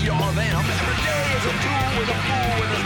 you're them. Every day is a tool with a fool with a